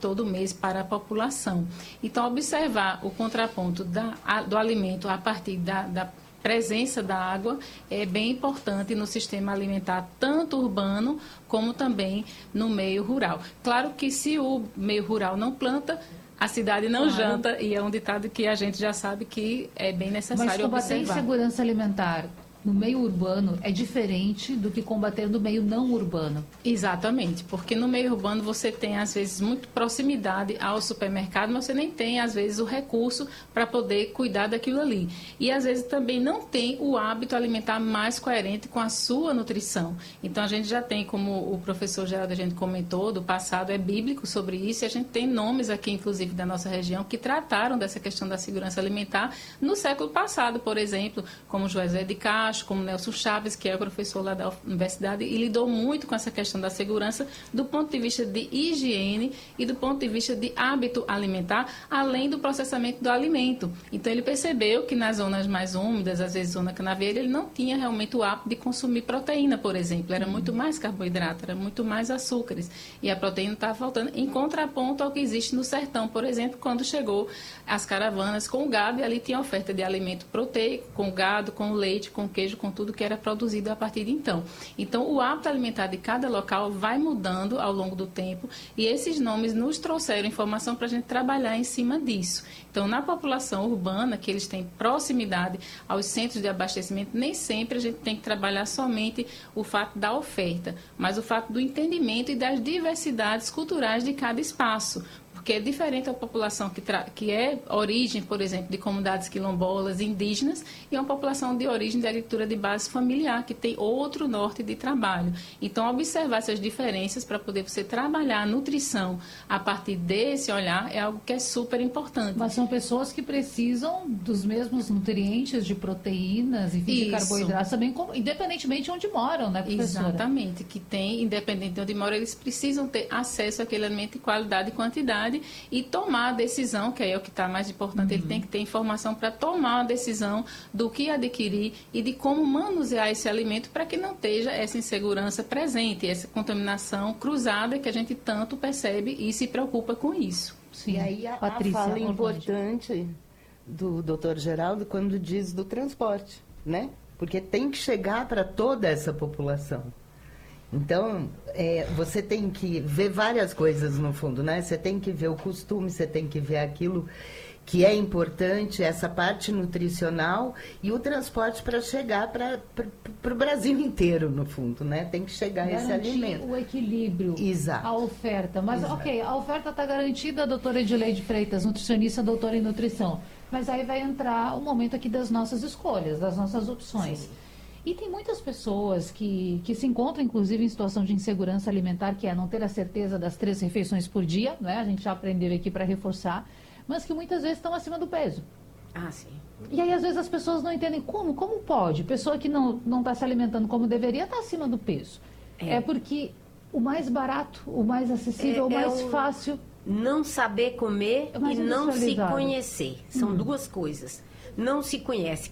todo mês para a população. Então, observar o contraponto do alimento a partir da presença da água é bem importante no sistema alimentar, tanto urbano como também no meio rural. Claro que se o meio rural não planta, a cidade não janta, e é um ditado que a gente já sabe que é bem necessário observar. Mas combater a insegurança alimentar no meio urbano é diferente do que combater no meio não urbano. Exatamente, porque no meio urbano você tem, às vezes, muito proximidade ao supermercado, mas você nem tem, às vezes, o recurso para poder cuidar daquilo ali. E, às vezes, também não tem o hábito alimentar mais coerente com a sua nutrição. Então, a gente já tem, como o professor Geraldo a gente comentou, do passado é bíblico sobre isso, e a gente tem nomes aqui, inclusive, da nossa região, que trataram dessa questão da segurança alimentar no século passado, por exemplo, como José de Castro, como Nelson Chaves, que é o professor lá da universidade, e lidou muito com essa questão da segurança do ponto de vista de higiene e do ponto de vista de hábito alimentar, além do processamento do alimento. Então, ele percebeu que nas zonas mais úmidas, às vezes zona canavieira, ele não tinha realmente o hábito de consumir proteína, por exemplo. Era muito mais carboidrato, era muito mais açúcares. E a proteína estava faltando, em contraponto ao que existe no sertão, por exemplo, quando chegou as caravanas com o gado, e ali tinha oferta de alimento proteico, com gado, com leite, com queijo, com tudo que era produzido a partir de então. Então, o hábito alimentar de cada local vai mudando ao longo do tempo, e esses nomes nos trouxeram informação para a gente trabalhar em cima disso. Então, na população urbana, que eles têm proximidade aos centros de abastecimento, nem sempre a gente tem que trabalhar somente o fato da oferta, mas o fato do entendimento e das diversidades culturais de cada espaço. Porque é diferente a população que é origem, por exemplo, de comunidades quilombolas, indígenas, e uma população de origem de agricultura de base familiar, que tem outro norte de trabalho. Então, observar essas diferenças para poder você trabalhar a nutrição a partir desse olhar é algo que é super importante. Mas são pessoas que precisam dos mesmos nutrientes, de proteínas, enfim, de carboidratos, também, independentemente de onde moram, né, professora? Exatamente, que tem, independente de onde moram, eles precisam ter acesso àquele alimento de qualidade e quantidade, e tomar a decisão, que aí é o que está mais importante. Ele tem que ter informação para tomar a decisão do que adquirir e de como manusear esse alimento para que não esteja essa insegurança presente, essa contaminação cruzada que a gente tanto percebe e se preocupa com isso. Sim. E aí a fala importante do Dr. Geraldo quando diz do transporte, né? Porque tem que chegar para toda essa população. Então, você tem que ver várias coisas no fundo, né? Você tem que ver o costume, você tem que ver aquilo que é importante, essa parte nutricional e o transporte para chegar para o Brasil inteiro, no fundo, né? Tem que chegar esse alimento. O equilíbrio, exato, a oferta. Mas, exato. Ok, a oferta está garantida, doutora Edileide Freitas, nutricionista, doutora em nutrição. Mas aí vai entrar o momento aqui das nossas escolhas, das nossas opções. Sim. E tem muitas pessoas que se encontram, inclusive, em situação de insegurança alimentar, que é não ter a certeza das 3 refeições por dia, né? A gente já aprendeu aqui para reforçar, mas que muitas vezes estão acima do peso. Ah, sim. E aí, às vezes, as pessoas não entendem como pode. Pessoa que não está se alimentando como deveria está acima do peso. É porque o mais barato, o mais acessível, o mais fácil... Não saber comer e não se conhecer. São duas coisas. Não se conhece.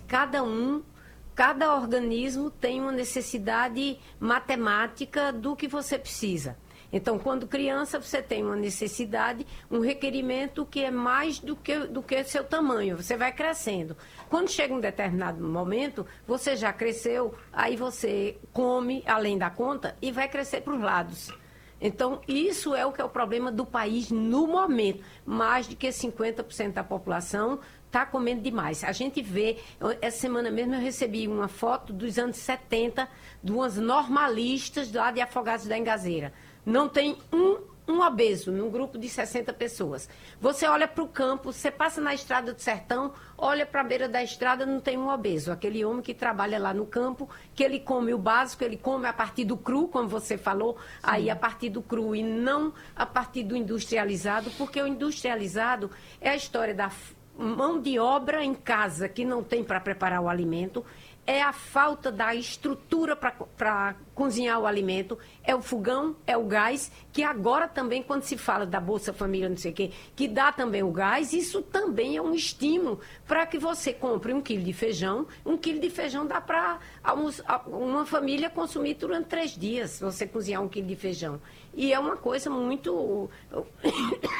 Cada organismo tem uma necessidade matemática do que você precisa. Então, quando criança, você tem uma necessidade, um requerimento que é mais do que seu tamanho. Você vai crescendo. Quando chega um determinado momento, você já cresceu, aí você come além da conta e vai crescer para os lados. Então, isso é o que é o problema do país no momento. Mais de que 50% da população está comendo demais. A gente vê, essa semana mesmo eu recebi uma foto dos anos 70, de umas normalistas lá de Afogados da Engazeira. Não tem um obeso num grupo de 60 pessoas. Você olha para o campo, você passa na estrada do sertão, olha para a beira da estrada, não tem um obeso. Aquele homem que trabalha lá no campo, que ele come o básico, ele come a partir do cru, como você falou, sim, aí a partir do cru e não a partir do industrializado, porque o industrializado é a história da mão de obra em casa que não tem para preparar o alimento, é a falta da estrutura para cozinhar o alimento, é o fogão, é o gás, que agora também, quando se fala da Bolsa Família, não sei o quê, que dá também o gás, isso também é um estímulo para que você compre 1 quilo de feijão. 1 quilo de feijão dá para uma família consumir durante 3 dias, se você cozinhar 1 quilo de feijão. E é uma coisa muito